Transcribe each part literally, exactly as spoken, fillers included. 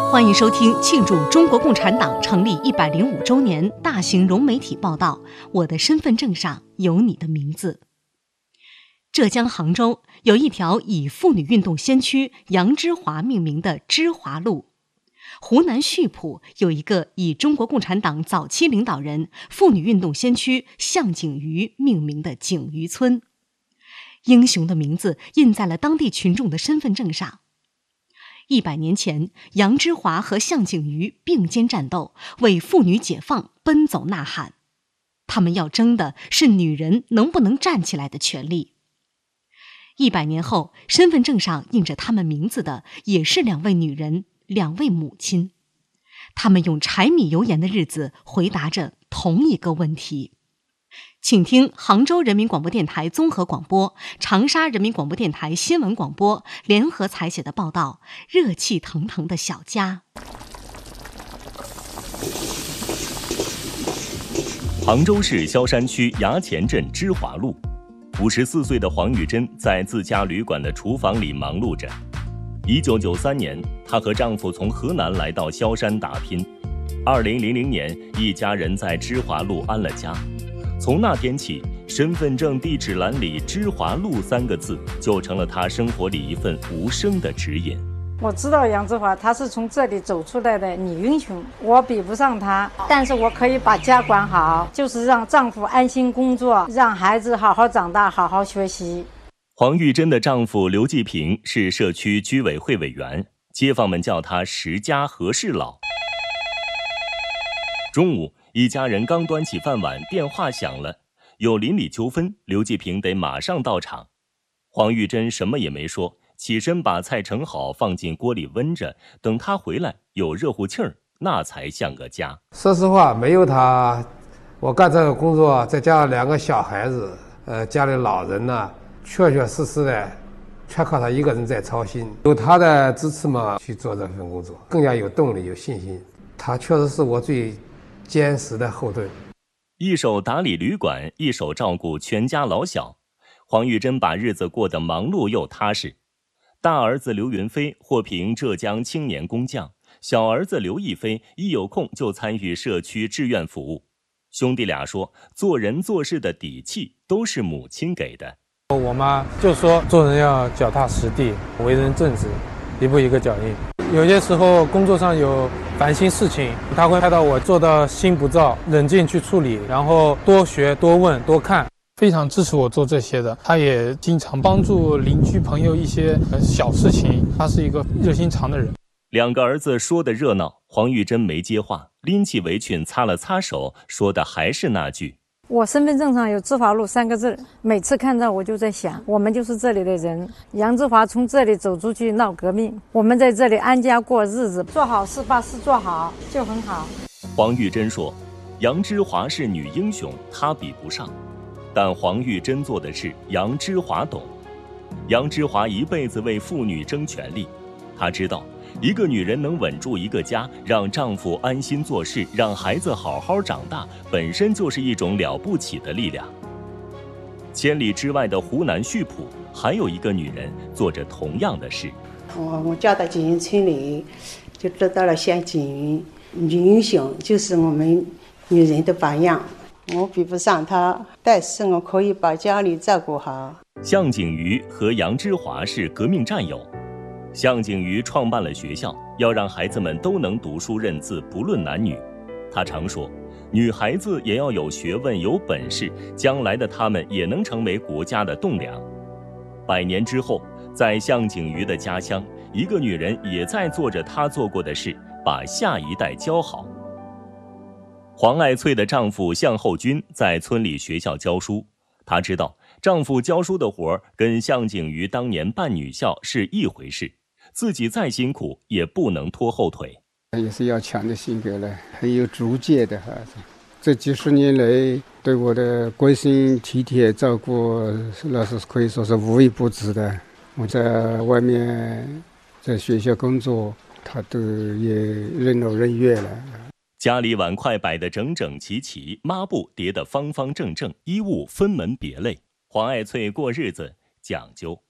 欢迎收听庆祝中国共产党成立一百零五周年大型融媒体报道。我的身份证上有你的名字。浙江杭州有一条以妇女运动先驱杨之华命名的之华路。湖南溆浦有一个以中国共产党早期领导人、妇女运动先驱项景瑜命名的景瑜村。英雄的名字印在了当地群众的身份证上。一百年前，杨之华和项景瑜并肩战斗，为妇女解放奔走呐喊。他们要争的是女人能不能站起来的权利。一百年后，身份证上印着他们名字的也是两位女人，两位母亲。他们用柴米油盐的日子回答着同一个问题。请听杭州人民广播电台综合广播、长沙人民广播电台新闻广播联合采写的报道《热气腾腾的小家》。 杭州市萧山区衙前镇芝华路，五十四岁的黄玉珍在自家旅馆的厨房里忙碌着。一九九三年，她和丈夫从河南来到萧山打拼。二零零零年，一家人在芝华路安了家。从那天起，身份证地址栏里芝华路三个字就成了他生活里一份无声的指引。 我知道杨之华，她是从这里走出来的女英雄，我比不上她，但是我可以把家管好，就是让丈夫安心工作，让孩子好好长大，好好学习。 黄玉珍的丈夫刘继平是社区居委会委员，街坊们叫他石家和事佬。中午，一家人刚端起饭碗，电话响了，有邻里纠纷，刘继平得马上到场。黄玉珍什么也没说，起身把菜盛好，放进锅里温着，等他回来有热乎气儿，那才像个家。 说实话，没有他，我干这个工作，再加上两个小孩子，呃，家里老人呢，确确实实的全靠他一个人在操心。有他的支持嘛，去做这份工作更加有动力有信心。他确实是我最坚实的后盾。 一手打理旅馆，一手照顾全家老小，黄玉珍把日子过得忙碌又踏实。大儿子刘云飞获评浙江青年工匠，小儿子刘亦飞一有空就参与社区志愿服务。兄弟俩说，做人做事的底气都是母亲给的。 我妈就说做人要脚踏实地，为人正直，一步一个脚印。有些时候工作上有烦心事情，他会看到我做到心不躁，冷静去处理，然后多学多问多看，非常支持我做这些的。他也经常帮助邻居朋友一些小事情，他是一个热心肠的人。 两个儿子说的热闹，黄玉珍没接话，拎起围裙擦了擦手，说的还是那句： 我身份证上有芝华路三个字，每次看到我就在想，我们就是这里的人。杨之华从这里走出去闹革命，我们在这里安家过日子，做好事把事做好就很好。 黄玉珍说，杨之华是女英雄，她比不上，但黄玉珍做的事杨之华懂。杨之华一辈子为妇女争权利，她知道一个女人能稳住一个家，让丈夫安心做事，让孩子好好长大，本身就是一种了不起的力量。千里之外的湖南溆浦，还有一个女人做着同样的事。 我我嫁到锦云村里，就得到了像锦云女英雄，就是我们女人的榜样。我比不上她，但是我可以把家里照顾好。 项景瑜和杨之华是革命战友。项景瑜创办了学校，要让孩子们都能读书认字，不论男女。他常说，女孩子也要有学问有本事，将来的她们也能成为国家的栋梁。百年之后，在项景瑜的家乡，一个女人也在做着她做过的事，把下一代教好。黄爱翠的丈夫项厚军在村里学校教书，她知道丈夫教书的活儿跟项景瑜当年办女校是一回事，自己再辛苦也不能拖后腿。 也是要强的性格了，很有主见的孩子。这几十年来对我的关心体贴照顾，那是可以说是无微不至的。我在外面在学校工作，他都也任劳任怨了。 家里碗筷摆得整整齐齐，抹布叠得方方正正，衣物分门别类。黄爱翠过日子讲究。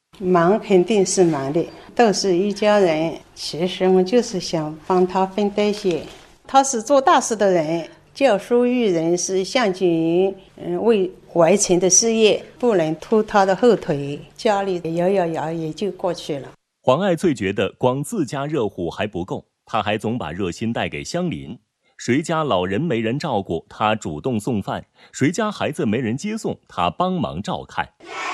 忙肯定是忙的，都是一家人。其实我就是想帮他分担些。他是做大事的人，教书育人是向景云嗯为完成的事业，不能拖他的后腿。家里摇摇摇也就过去了。 黄爱翠觉得光自家热乎还不够，她还总把热心带给乡邻。谁家老人没人照顾，她主动送饭；谁家孩子没人接送，她帮忙照看。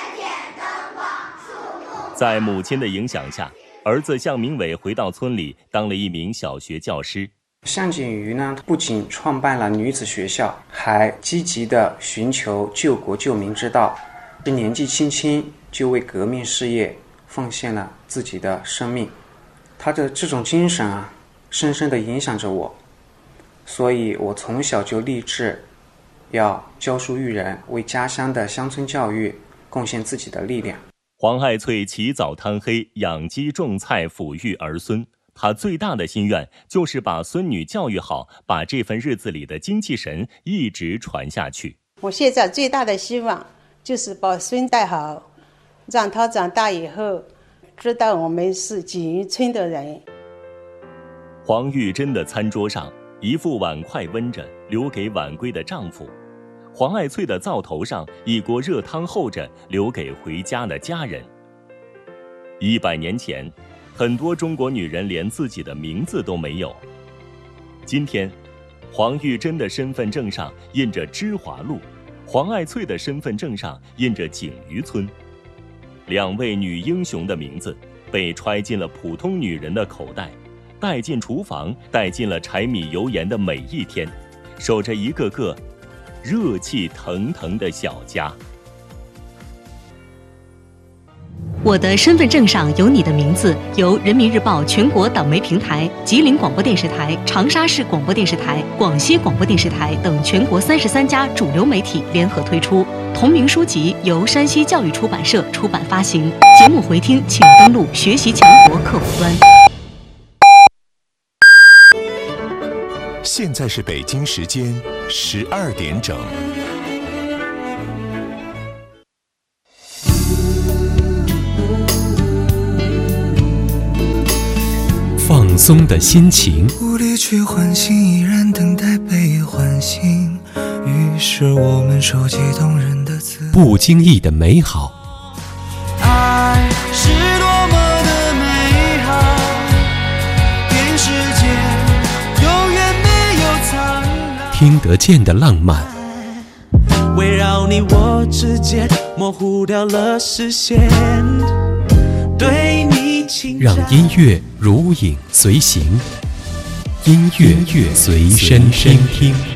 在母亲的影响下，儿子向明伟回到村里当了一名小学教师。 向景瑜呢，不仅创办了女子学校，还积极地寻求救国救民之道。是年纪轻轻就为革命事业奉献了自己的生命。他的这种精神啊，深深地影响着我。所以我从小就立志要教书育人，为家乡的乡村教育贡献自己的力量。 黄爱翠起早贪黑，养鸡种菜，抚育儿孙。她最大的心愿就是把孙女教育好，把这份日子里的精气神一直传下去。 我现在最大的希望就是把孙带好，让他长大以后知道我们是锦云村的人。 黄玉珍的餐桌上，一副碗筷温着，留给晚归的丈夫；黄爱翠的灶头上，一锅热汤候着，留给回家的家人。一百年前，很多中国女人连自己的名字都没有。今天，黄玉珍的身份证上印着芝华路，黄爱翠的身份证上印着景余村。两位女英雄的名字被揣进了普通女人的口袋，带进厨房，带进了柴米油盐的每一天，守着一个个热气腾腾的小家。 我的身份证上有你的名字，由人民日报全国党媒平台、吉林广播电视台、长沙市广播电视台、广西广播电视台等全国三十三家主流媒体联合推出。同名书籍由山西教育出版社出版发行。节目回听请登录学习强国客户端。 现在是北京时间十二点整。 放松的心情， 无力去唤醒，依然等待被唤醒。于是我们收集动人的词， 不经意的美好。 爱是多么的美好，全世界永远没有苍老。 听得见的浪漫， 围绕你我之间，模糊掉了视线。对你情， 让音乐如影随形，音乐随身听。